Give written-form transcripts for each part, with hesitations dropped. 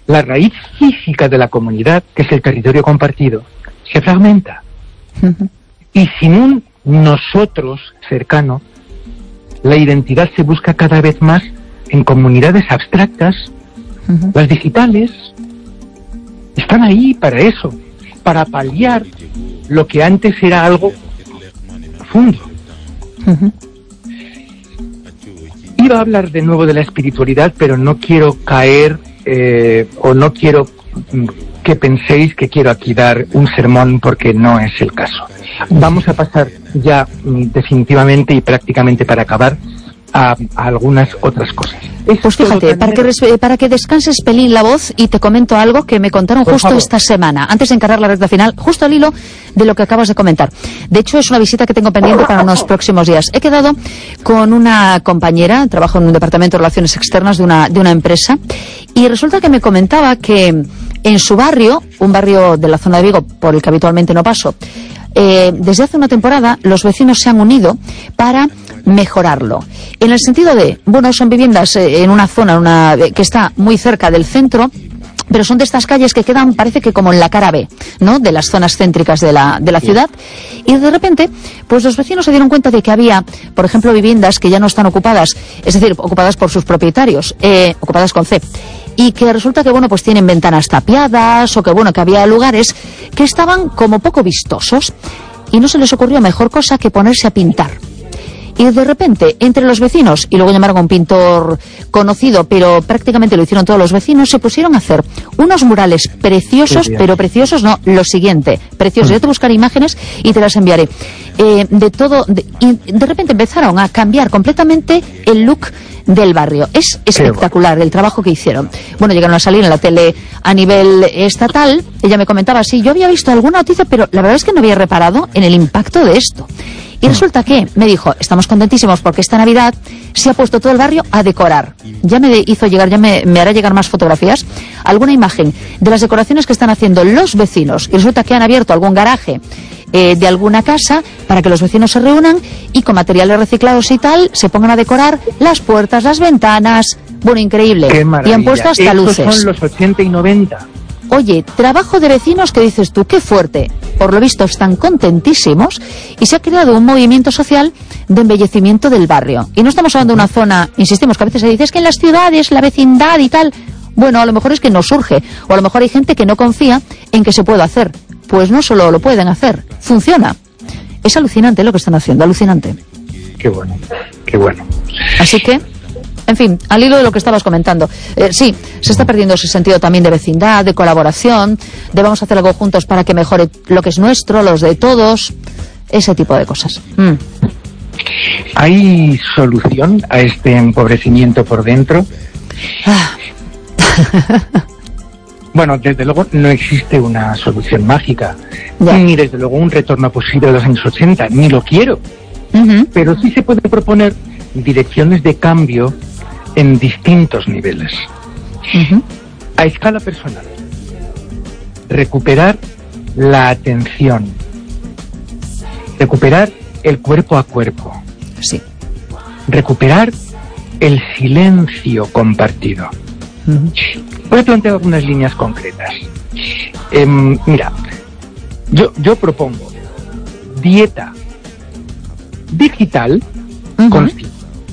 la raíz física de la comunidad, que es el territorio compartido, se fragmenta. Y sin un nosotros cercano, la identidad se busca cada vez más en comunidades abstractas. Las digitales están ahí para eso, para paliar lo que antes era algo profundo. Iba a hablar de nuevo de la espiritualidad, pero no quiero caer o no quiero que penséis que quiero aquí dar un sermón, porque no es el caso. Vamos a pasar ya definitivamente y prácticamente para acabar a algunas otras cosas. Pues fíjate, para que descanses pelín la voz, y te comento algo que me contaron justo esta semana, antes de encargar la recta final, justo al hilo de lo que acabas de comentar. De hecho, es una visita que tengo pendiente para unos próximos días. He quedado con una compañera, trabajo en un departamento de relaciones externas de una empresa, y resulta que me comentaba que en su barrio, un barrio de la zona de Vigo por el que habitualmente no paso, desde hace una temporada los vecinos se han unido para mejorarlo. En el sentido de, bueno, son viviendas en una zona que está muy cerca del centro, pero son de estas calles que quedan, parece que como en la cara B, ¿no?, de las zonas céntricas de la ciudad. Y de repente, pues los vecinos se dieron cuenta de que había, por ejemplo, viviendas que ya no están ocupadas, es decir, ocupadas por sus propietarios, ocupadas con C, y que resulta que, bueno, pues tienen ventanas tapiadas, o que, bueno, que había lugares que estaban como poco vistosos, y no se les ocurrió mejor cosa que ponerse a pintar. Y de repente, entre los vecinos, y luego llamaron a un pintor conocido, pero prácticamente lo hicieron todos los vecinos, se pusieron a hacer unos murales preciosos, pero preciosos no, lo siguiente, preciosos. Yo te buscaré imágenes y te las enviaré. De todo, y de repente empezaron a cambiar completamente el look del barrio. Es espectacular el trabajo que hicieron. Bueno, llegaron a salir en la tele a nivel estatal. Ella me comentaba, sí, yo había visto alguna noticia, pero la verdad es que no había reparado en el impacto de esto. Y resulta que, me dijo, estamos contentísimos porque esta Navidad se ha puesto todo el barrio a decorar. Ya me hizo llegar, ya me hará llegar más fotografías, alguna imagen de las decoraciones que están haciendo los vecinos. Y resulta que han abierto algún garaje de alguna casa para que los vecinos se reúnan y con materiales reciclados y tal se pongan a decorar las puertas, las ventanas. Bueno, increíble. Qué maravilla. Y han puesto hasta luces. Son los 80 y 90. Oye, trabajo de vecinos que dices tú, qué fuerte. Por lo visto están contentísimos y se ha creado un movimiento social de embellecimiento del barrio. Y no estamos hablando de una zona, insistimos, que a veces se dice es que en las ciudades, la vecindad y tal. Bueno, a lo mejor es que no surge, o a lo mejor hay gente que no confía en que se pueda hacer. Pues no solo lo pueden hacer, funciona. Es alucinante lo que están haciendo, alucinante. Qué bueno, qué bueno. Así que, en fin, al hilo de lo que estabas comentando, sí, se está perdiendo ese sentido también de vecindad, de colaboración, de vamos a hacer algo juntos para que mejore lo que es nuestro, los de todos, ese tipo de cosas. ¿Hay solución a este empobrecimiento por dentro? Bueno, desde luego no existe una solución mágica, ni desde luego un retorno posible de los años 80, ni lo quiero. Pero sí se puede proponer direcciones de cambio en distintos niveles. A escala personal, recuperar la atención, recuperar el cuerpo a cuerpo, recuperar el silencio compartido. Voy a plantear algunas líneas concretas. Mira, yo propongo dieta digital consciente.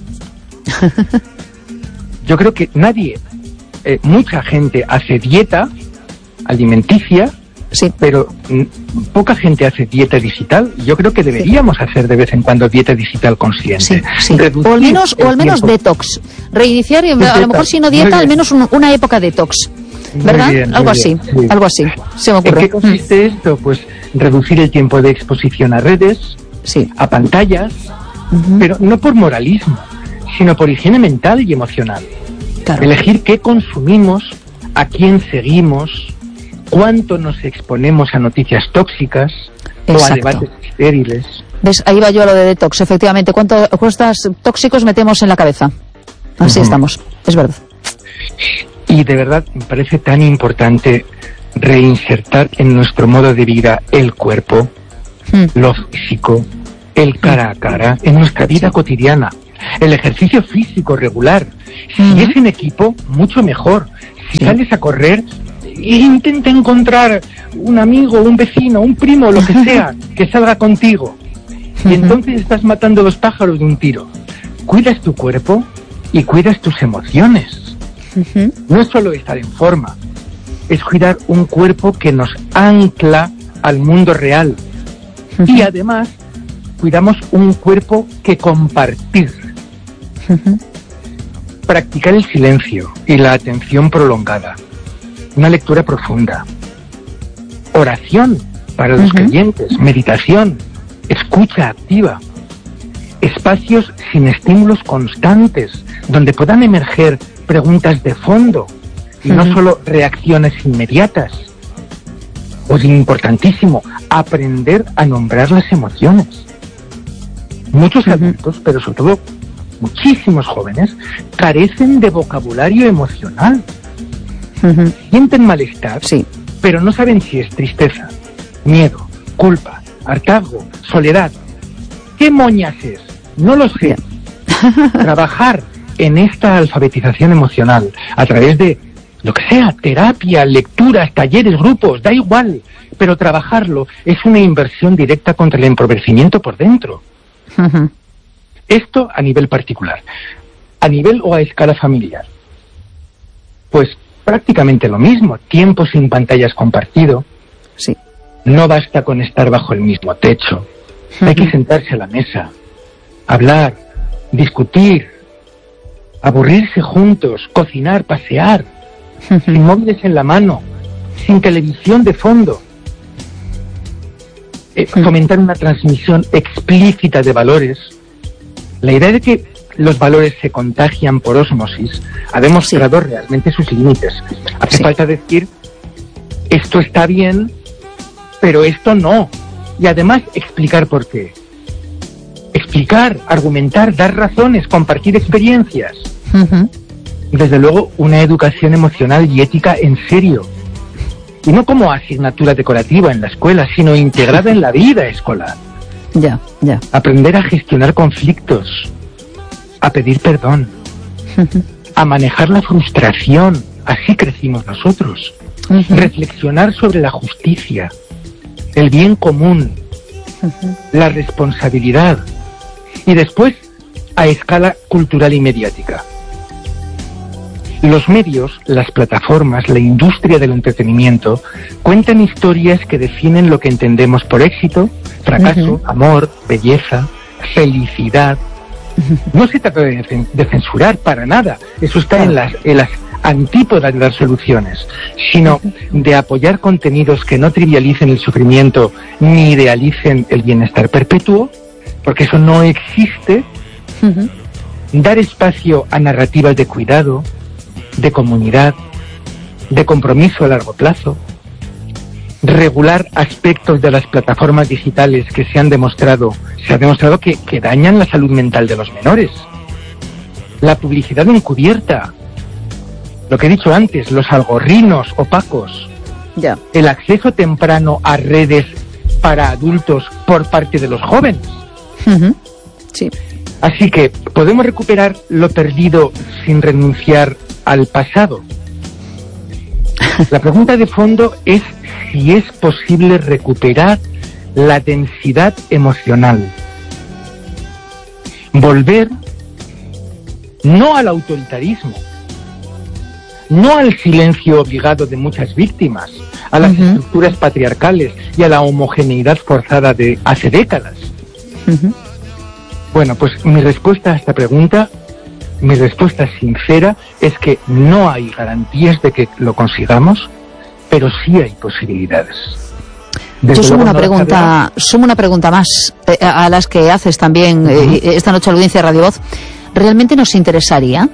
Yo creo que mucha gente hace dieta alimenticia, pero poca gente hace dieta digital. Yo creo que deberíamos hacer de vez en cuando dieta digital consciente. O al menos detox. Reiniciar, a lo mejor si no dieta, al menos una época detox. ¿Verdad? Bien, algo así, algo así. Se me ocurre. ¿En qué consiste esto? Pues reducir el tiempo de exposición a redes, a pantallas, pero no por moralismo, sino por higiene mental y emocional. Claro. Elegir qué consumimos, a quién seguimos, cuánto nos exponemos a noticias tóxicas o a debates estériles. ¿Ves? Ahí va yo a lo de detox, efectivamente. ¿Cuántos tóxicos metemos en la cabeza? Así estamos, es verdad. Y de verdad me parece tan importante reinsertar en nuestro modo de vida el cuerpo, lo físico, el cara a cara, en nuestra vida cotidiana. El ejercicio físico regular. Si es en equipo, mucho mejor. Si sales a correr, intenta encontrar un amigo, un vecino, un primo, lo que sea, que salga contigo. Y entonces estás matando 2 pájaros de un tiro. Cuidas tu cuerpo y cuidas tus emociones. No es solo estar en forma, es cuidar un cuerpo que nos ancla al mundo real. Y además, cuidamos un cuerpo que compartir. Practicar el silencio y la atención prolongada. Una lectura profunda. Oración para los creyentes. Meditación. Escucha activa. Espacios sin estímulos constantes, donde puedan emerger preguntas de fondo y no solo reacciones inmediatas. Pues importantísimo, aprender a nombrar las emociones. Muchos adultos, pero sobre todo muchísimos jóvenes, carecen de vocabulario emocional. Sienten malestar, pero no saben si es tristeza, miedo, culpa, hartazgo, soledad. ¿Qué moñas es? No lo sé. Trabajar en esta alfabetización emocional a través de lo que sea, terapia, lecturas, talleres, grupos, da igual, pero trabajarlo es una inversión directa contra el empobrecimiento por dentro. Esto a nivel particular. A nivel o a escala familiar, pues prácticamente lo mismo. Tiempo sin pantallas compartido. No basta con estar bajo el mismo techo. Hay que sentarse a la mesa, hablar, discutir, aburrirse juntos, cocinar, pasear, sin móviles en la mano, sin televisión de fondo. Fomentar una transmisión explícita de valores. La idea de que los valores se contagian por ósmosis ha demostrado realmente sus límites. Hace falta decir, esto está bien, pero esto no. Y además explicar por qué. Explicar, argumentar, dar razones, compartir experiencias. Desde luego, una educación emocional y ética en serio. Y no como asignatura decorativa en la escuela, sino integrada en la vida escolar. Aprender a gestionar conflictos, a pedir perdón, a manejar la frustración. Así crecimos nosotros. Reflexionar sobre la justicia, el bien común, la responsabilidad. Y después, a escala cultural y mediática. Los medios, las plataformas, la industria del entretenimiento cuentan historias que definen lo que entendemos por éxito, fracaso, amor, belleza, felicidad. No se trata de censurar para nada, eso está en las antípodas de las soluciones, sino de apoyar contenidos que no trivialicen el sufrimiento ni idealicen el bienestar perpetuo, porque eso no existe. Dar espacio a narrativas de cuidado, de comunidad, de compromiso a largo plazo. Regular aspectos de las plataformas digitales que se ha demostrado que dañan la salud mental de los menores. La publicidad encubierta, lo que he dicho antes, los algoritmos opacos, el acceso temprano a redes para adultos por parte de los jóvenes. Así que podemos recuperar lo perdido sin renunciar al pasado. La pregunta de fondo es si es posible recuperar la densidad emocional. Volver no al autoritarismo, no al silencio obligado de muchas víctimas, a las estructuras patriarcales y a la homogeneidad forzada de hace décadas. Bueno, pues mi respuesta a esta pregunta, mi respuesta sincera, es que no hay garantías de que lo consigamos, pero sí hay posibilidades. Yo sumo una pregunta más a las que haces también esta noche a la audiencia de Radio Voz. ¿Realmente nos interesaría?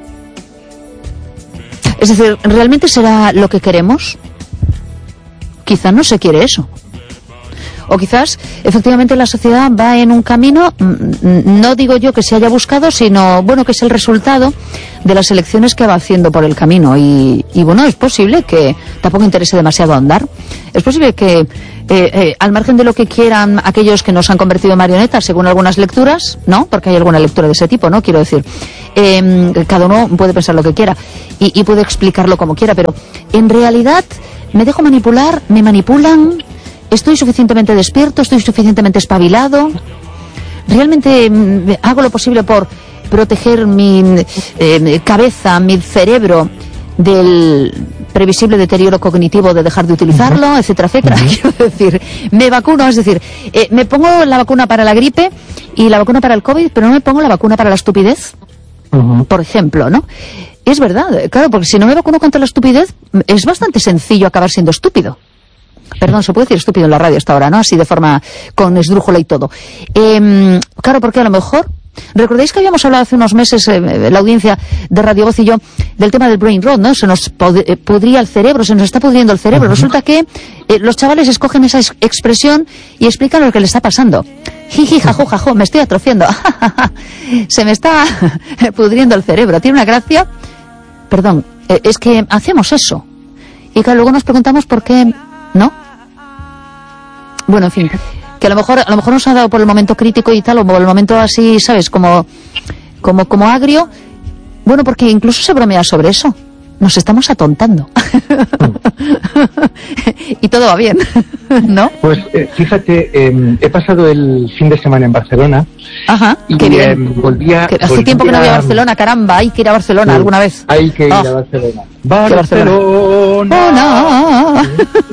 Es decir, ¿realmente será lo que queremos? Quizás no se quiere eso. O quizás, efectivamente, la sociedad va en un camino, no digo yo que se haya buscado, sino, bueno, que es el resultado de las elecciones que va haciendo por el camino. Y bueno, es posible que tampoco interese demasiado ahondar. Es posible que, al margen de lo que quieran aquellos que nos han convertido en marionetas, según algunas lecturas, ¿no? Porque hay alguna lectura de ese tipo, ¿no? Quiero decir, Cada uno puede pensar lo que quiera y puede explicarlo como quiera, pero en realidad me dejo manipular, me manipulan, estoy suficientemente despierto, estoy suficientemente espabilado, realmente hago lo posible por proteger mi cabeza, mi cerebro del previsible deterioro cognitivo de dejar de utilizarlo, etcétera, etcétera. Quiero decir, me vacuno, es decir, me pongo la vacuna para la gripe y la vacuna para el COVID, pero no me pongo la vacuna para la estupidez, por ejemplo, ¿no? Es verdad, claro, porque si no me vacuno contra la estupidez, es bastante sencillo acabar siendo estúpido. Perdón, se puede decir estúpido en la radio hasta ahora, ¿no? Así de forma con esdrújula y todo. Claro, porque a lo mejor... ¿Recordáis que habíamos hablado hace unos meses, la audiencia de Radio Voz y yo, del tema del brain rot, ¿no? Se nos pudría el cerebro, se nos está pudriendo el cerebro. Resulta que los chavales escogen esa expresión y explican lo que les está pasando. Jiji, jajo, jajo, me estoy atrofiando. Se me está pudriendo el cerebro. Tiene una gracia. Perdón, es que hacemos eso. Y que luego nos preguntamos por qué, ¿no? Bueno, en fin... que a lo mejor nos ha dado por el momento crítico y tal, o por el momento así, ¿sabes? Como agrio. Bueno, porque incluso se bromea sobre eso. Nos estamos atontando. Y todo va bien, ¿no? Pues fíjate, he pasado el fin de semana en Barcelona. Ajá, y qué bien. Hace tiempo que no voy a Barcelona, caramba, hay que ir a Barcelona alguna vez. Hay que ir a Barcelona. ¡Barcelona!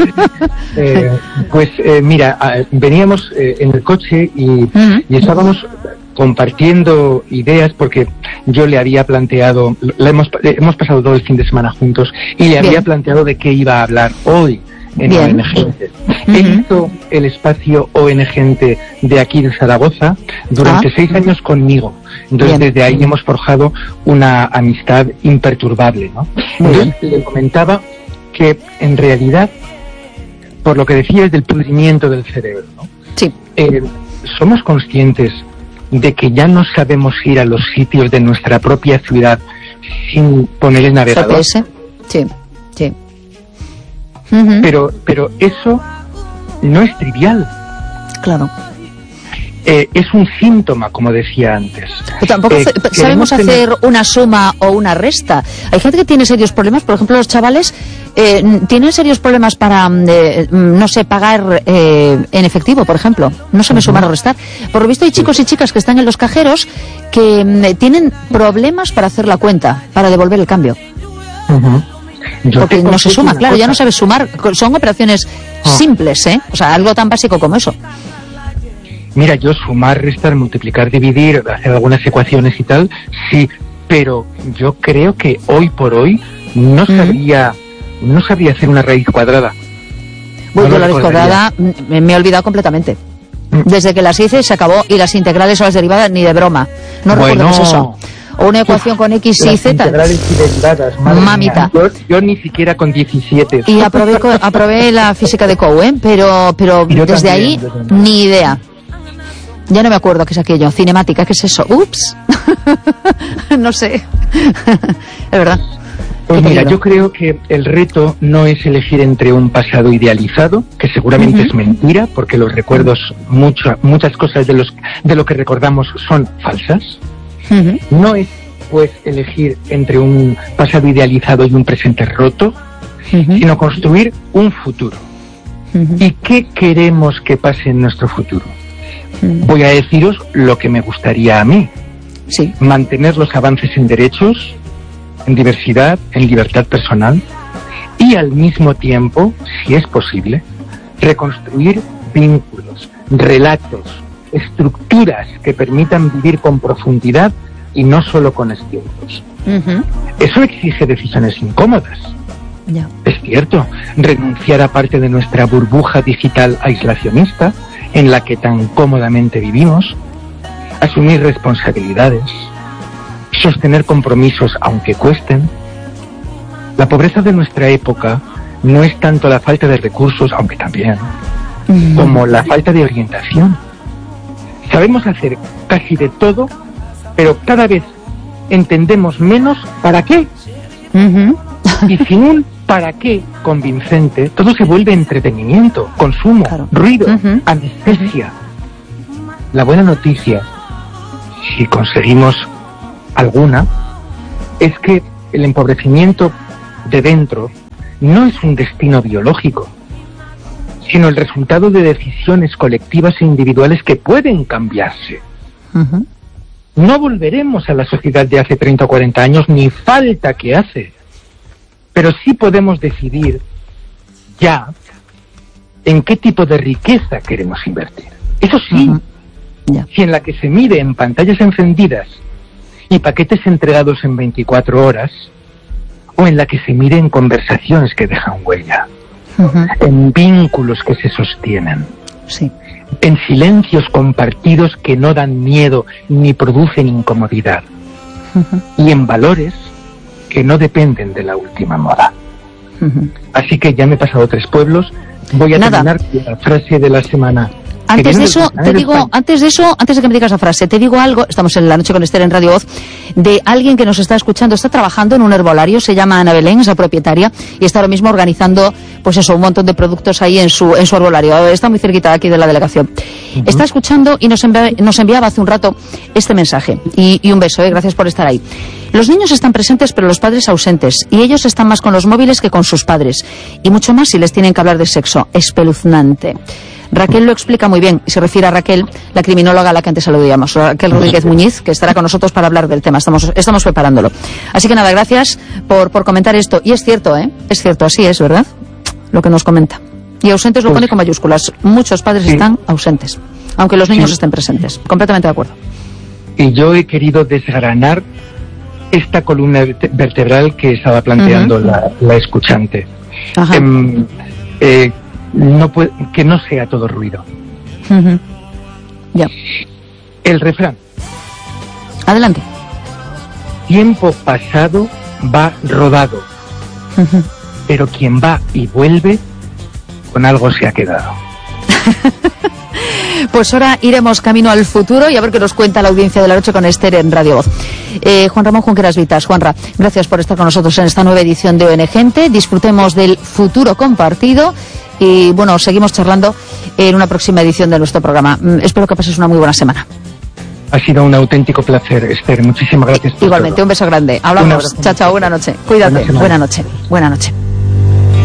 Pues mira, veníamos en el coche y estábamos compartiendo ideas, porque yo le había planteado, hemos pasado todo el fin de semana juntos y le había planteado de qué iba a hablar hoy en ONG Gente. He visto el espacio ONG Gente de aquí de Zaragoza durante 6 años conmigo. Entonces desde ahí hemos forjado una amistad imperturbable, ¿no? Entonces le comentaba que en realidad, por lo que decías del pudrimiento del cerebro, ¿no? Sí. Somos conscientes de que ya no sabemos ir a los sitios de nuesra propia ciudad sin poner el navegador. GPS. Sí, sí. Pero eso no es trivial. Claro. Es un síntoma, como decía antes. Pero tampoco sabemos hacer una suma o una resta. Hay gente que tiene serios problemas, por ejemplo, los chavales tienen serios problemas para, no sé, pagar en efectivo, por ejemplo. No saben sumar o restar. Por lo visto hay chicos y chicas que están en los cajeros que tienen problemas para hacer la cuenta, para devolver el cambio. Porque no se suma, claro, ya no sabes sumar. Son operaciones simples, ¿eh? O sea, algo tan básico como eso. Mira, yo sumar, restar, multiplicar, dividir, hacer algunas ecuaciones y tal, sí, pero yo creo que hoy por hoy no sabría hacer una raíz cuadrada. Bueno, yo la raíz cuadrada me he olvidado completamente. Desde que las hice se acabó, y las integrales o las derivadas ni de broma. No recuerdo qué es eso. O una ecuación con X y Z. Integrales y derivadas, mamita. Yo ni siquiera con 17. Y aprobé la física de Coe, pero desde ahí ni idea. Ya no me acuerdo qué es aquello. Cinemática, ¿qué es eso? Ups. No sé. Es verdad. Pues mira, yo creo que el reto no es elegir entre un pasado idealizado, que seguramente es mentira, porque los recuerdos, muchas cosas de lo que recordamos son falsas. No es, pues, elegir entre un pasado idealizado y un presente roto, sino construir un futuro. ¿Y qué queremos que pase en nuestro futuro? Voy a deciros lo que me gustaría a mí. Sí. Mantener los avances en derechos, en diversidad, en libertad personal, y al mismo tiempo, si es posible, reconstruir vínculos, relatos, estructuras que permitan vivir con profundidad y no solo con estímulos. Eso exige decisiones incómodas. Es cierto, renunciar a parte de nuestra burbuja digital aislacionista, en la que tan cómodamente vivimos, asumir responsabilidades, sostener compromisos aunque cuesten. La pobreza de nuestra época no es tanto la falta de recursos, aunque también, como la falta de orientación. Sabemos hacer casi de todo, pero cada vez entendemos menos para qué. Y sin un para qué convincente, todo se vuelve entretenimiento, consumo, ruido, anestesia. La buena noticia, si conseguimos alguna, es que el empobrecimiento de dentro no es un destino biológico, sino el resultado de decisiones colectivas e individuales que pueden cambiarse. Uh-huh. No volveremos a la sociedad de hace 30 o 40 años, ni falta que hace, pero sí podemos decidir ya en qué tipo de riqueza queremos invertir. Eso sí, si en la que se mide en pantallas encendidas y paquetes entregados en 24 horas, o en la que se mide en conversaciones que dejan huella, en vínculos que se sostienen, en silencios compartidos que no dan miedo ni producen incomodidad, y en valores que no dependen de la última moda. Así que ya me he pasado 3 pueblos. Voy a terminar con la frase de la semana. Antes de eso, antes de que me digas la frase, te digo algo. Estamos en La Noche con Esther en Radio Voz, de alguien que nos está escuchando. Está trabajando en un herbolario, se llama Ana Belén, es la propietaria, y está ahora mismo organizando, pues eso, un montón de productos ahí en su herbolario. Está muy cerquita aquí de la delegación. Está escuchando y nos enviaba hace un rato este mensaje. Y un beso, gracias por estar ahí. Los niños están presentes, pero los padres ausentes, y ellos están más con los móviles que con sus padres, y mucho más si les tienen que hablar de sexo. Espeluznante. Raquel lo explica muy bien, y se refiere a Raquel, la criminóloga a la que antes saludíamos, Raquel Rodríguez Muñiz, que estará con nosotros para hablar del tema. Estamos preparándolo. Así que nada, gracias por comentar esto. Y es cierto, es cierto, así es, ¿verdad? Lo que nos comenta. Y ausentes lo pone con mayúsculas. Muchos padres están ausentes, aunque los niños estén presentes. Completamente de acuerdo. Y yo he querido desgranar esta columna vertebral que estaba planteando la escuchante. Que no sea todo ruido. Ya. El refrán. Adelante. Tiempo pasado va rodado, pero quien va y vuelve, con algo se ha quedado. Pues ahora iremos camino al futuro y a ver qué nos cuenta la audiencia de La Noche con Esther en Radio Voz. Juan Ramón Junqueras Vitas. Juanra, gracias por estar con nosotros en esta nueva edición de ON Gente. Disfrutemos del futuro compartido y, bueno, seguimos charlando en una próxima edición de nuestro programa. Espero que pases una muy buena semana. Ha sido un auténtico placer, Esther. Muchísimas gracias. Igualmente, un beso grande. Hablamos. Chao, chao. Buena noche. Cuídate. Buena noche. Buena noche.